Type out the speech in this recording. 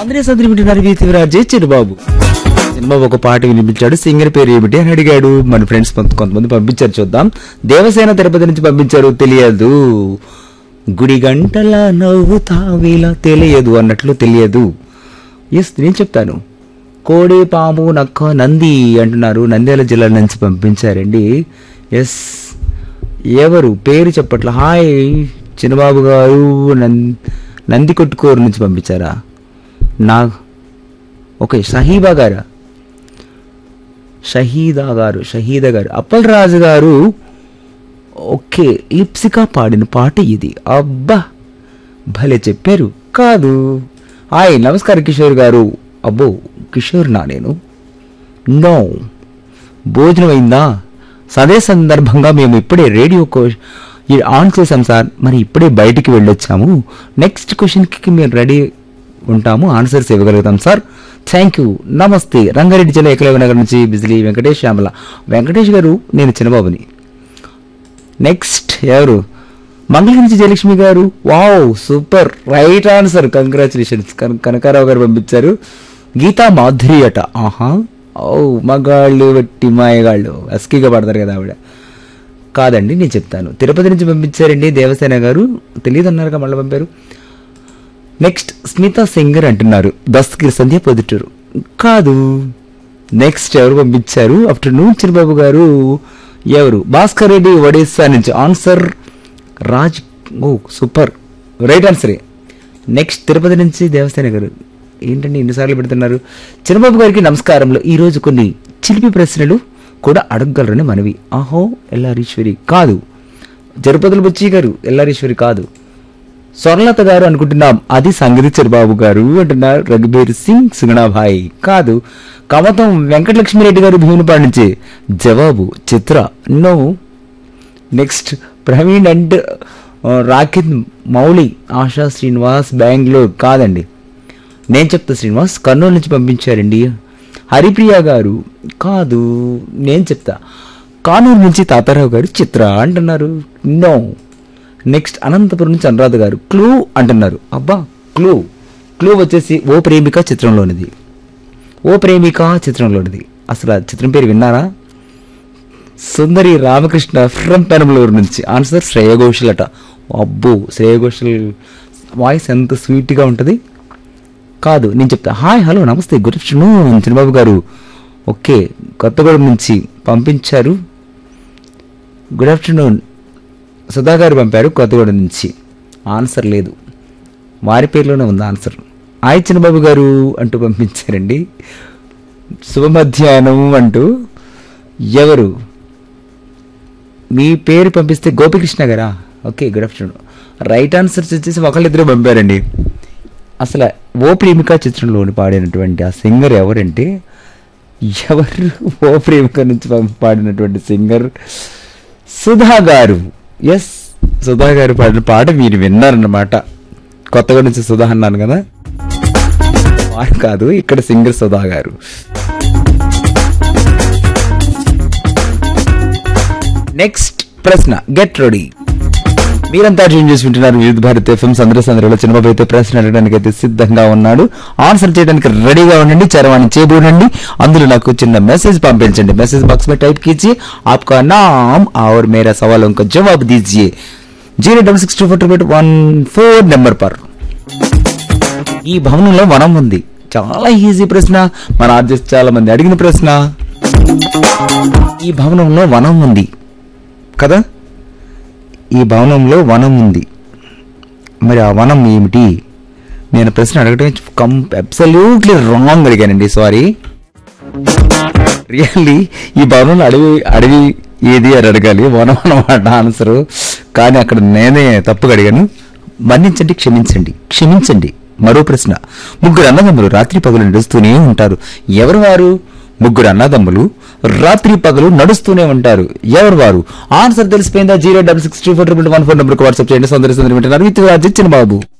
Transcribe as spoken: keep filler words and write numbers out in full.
అందరూ సందరి వింటున్నారు వీతివిరాజే చిరుబాబు. చిన్నబాబు ఒక పాట వినిపించాడు. సింగర్ పేరు ఏమిటి అని అడిగాడు. మన ఫ్రెండ్స్ కొంతమంది పంపించారు, చూద్దాం. దేవసేన తిరుపతి నుంచి పంపించారు, తెలియదు. గుడి గంటల నవ్వుతావిలా తెలియదు అన్నట్లు తెలియదు. ఎస్, నేను చెప్తాను. కోడి పాము నక్క నంది అంటున్నారు, నంద్యాల జిల్లా నుంచి పంపించారండి. ఎస్, ఎవరు పేరు చెప్పట్ల. హాయ్ చిన్నబాబు గారు, నంది కొట్టుకోరు నుంచి పంపించారా? నా ఓకే, షహీబా గారా? షహీదా గారు షహీదా గారు అప్పల్ రాజు గారు. ఓకే, లిప్సికా పాడిన పాట ఇది. అబ్బా భలే చెప్పారు. కాదు. హాయ్ నమస్కారం కిషోర్ గారు. అబ్బో కిషోర్ నా నేను. నో, భోజనం అయిందా? అదే సందర్భంగా మేము ఇప్పుడే రేడియో కో ఆన్ చేసాం సార్, మరి ఇప్పుడే బయటికి వెళ్ళొచ్చాము. నెక్స్ట్ క్వశ్చన్కి మేము రెడీ ఉంటాము, ఆన్సర్స్ ఇవ్వగలుగుతాం సార్. Thank you. నమస్తే. రంగారెడ్డి జిల్లా ఏకలవ్య నగర్ నుంచి బిజిలీ వెంకటేష్ శ్యామల. వెంకటేష్ గారు, నేను చిన్నబాబుని. నెక్స్ట్ ఎవరు? మంగళగిరి నుంచి జయలక్ష్మి గారు. Wow super, right answer, congratulations. Kanakarao గారు పంపించారు. గీతా మాధురి అట. ఆహా, ఓ మగాళ్ళు వట్టి మాయగాళ్ళు అస్కీగా పడతారు కదా ఆవిడ. కాదండి, నేను చెప్తాను. తిరుపతి నుంచి పంపించారండి దేవసేన గారు. తెలియదు అన్నారుగా, మళ్ళీ పంపారు. నెక్స్ట్ స్మితా సింగర్ అంటున్నారు, దస్తగిరి సంధ్య పొద్దుటూరు. కాదు. నెక్స్ట్ ఎవరు పంపించారు? ఆఫ్టర్నూన్ చిరుబాబు గారు. ఎవరు? భాస్కర్ రెడ్డి ఒడిస్సా నుంచి. ఆన్సర్ రాజ్. ఓ సూపర్, రైట్ ఆన్సరే. నెక్స్ట్ తిరుపతి నుంచి దేవసేన గారు. ఏంటండి ఎన్నిసార్లు పెడుతున్నారు? చిరుబాబు గారికి నమస్కారంలో ఈరోజు కొన్ని చిలిపి ప్రశ్నలు కూడా అడగగలరని మనవి. ఆహో, ఎల్లారీశ్వరి కాదు. జరుపతుల బుచ్చి గారు, ఎల్లారీశ్వరి కాదు. స్వర్ణలత గారు అనుకుంటున్నాం, అది సంగతి చిరుబాబు గారు అంటున్నారు. రఘుబీర్ సింగ్ సుగుణాభాయ్ కాదు. కమతం వెంకటలక్ష్మిరెడ్డి గారు భీమునిపాడు నుంచి. జవాబు చిత్ర. No. Next Praveen and రాకిత్ Mouli. ASHA Srinivas Bengaluru. కాదండి, నేను చెప్తా. శ్రీనివాస్ కర్నూలు నుంచి పంపించారండి. హరిప్రియ గారు. కాదు, నేను చెప్తా. కానూరు నుంచి తాతారావు గారు చిత్ర అంటున్నారు. నో. నెక్స్ట్ అనంతపురం నుంచి అనురాధ గారు. క్లూ అంటున్నారు. అబ్బా, క్లూ క్లూ వచ్చేసి ఓ ప్రేమిక చిత్రంలోనిది. ఓ ప్రేమిక చిత్రంలోనిది. అసలు ఆ చిత్రం పేరు విన్నారా? సుందరి రామకృష్ణ ఫ్రమ్ పెనమలూరు నుంచి. ఆన్సర్ శ్రేయ ఘోషల్ అట. అబ్బో, శ్రేయ ఘోషల్ వాయిస్ ఎంత స్వీట్గా ఉంటుంది. కాదు, నేను చెప్తా. హాయ్ హలో నమస్తే గుడ్ ఆఫ్టర్నూన్ చిన్నబాబు గారు. ఓకే, కొత్తగూడెం నుంచి పంపించారు. గుడ్ ఆఫ్టర్నూన్ సుధా గారు పంపారు కొత్తగూడెం నుంచి. ఆన్సర్ లేదు, వారి పేరులోనే ఉంది ఆన్సర్. హాయ్ చిన్నబాబు గారు అంటూ పంపించారండి. శుభ మధ్యాహ్నం అంటూ. ఎవరు? మీ పేరు పంపిస్తే గోపికృష్ణ గారా? Okay, good afternoon. Right answers వచ్చేసి ఒకళ్ళిద్దరూ పంపారండి. అసలు ఓ ప్రేమిక చిత్రంలోని పాడినటువంటి ఆ సింగర్ ఎవరంటే, ఎవరు? ఓ ప్రేమిక నుంచి పాడినటువంటి సింగర్ సుధా గారు. ఎస్, సుధా గారు పాడిన పాట మీరు విన్నారన్నమాట. కొత్తగా నుంచి సుధా అన్నాను కదా, వారు కాదు, ఇక్కడ సింగర్ సుధా గారు. నెక్స్ట్ ప్రశ్న, గెట్ రెడీ. మీరంతా ట్యూన్ చేసి వింటున్నారు వివిధ భారత్ ఎఫ్ఎం. సందర సందరలో చిన్నబాబు అయితే ప్రశ్న అడగడానికి అయితే సిద్ధంగా ఉన్నాడు. ఆన్సర్ చేయడానికి రెడీగా ఉండండి, చరవాణి చేయబోడండి. అందులో నాకు చిన్న మెసేజ్ పంపించండి. మెసేజ్ బాక్స్ में टाइप कीजिए आपका नाम और मेरा सवालों का जवाब दीजिए zero double six two four triple one four number per. ఈ భవనంలో వనం ఉంది. చాలా ఈజీ ప్రశ్న, మన ఆర్జెస్ చాలా మంది అడిగిన ప్రశ్న. ఈ భవనంలో వనం ఉంది కదా, ఈ భవనంలో వనం ఉంది. మరి ఆ వనం ఏమిటి? నేను ప్రశ్న అడగటం కం అబ్సల్యూట్లీ రాంగ్ అడిగానండి, సారీ. రియల్లీ ఈ భవనంలో అడవి అడవి ఏది అని అడగాలి, వనం అన్నమాట ఆన్సరు. కానీ అక్కడ నేనే తప్పుగా అడిగాను. మన్నించండి, క్షమించండి, క్షమించండి. మరో ప్రశ్న, ముగ్గురు అన్నదమ్ములు రాత్రి పగలు నడుస్తూనే ఉంటారు. ఎవరు వారు? ముగ్గురు అన్నదమ్ములు రాత్రి పగలు నడుస్తూనే ఉంటారు. ఎవరు వారు? ఆన్సర్ తెలిసిపోయిందా? Zero double six two four triple one four నెంబర్కి వాట్సాప్ చేయండి. సొందర సొందర వింటున్నారు విత్ చిన్నబాబు.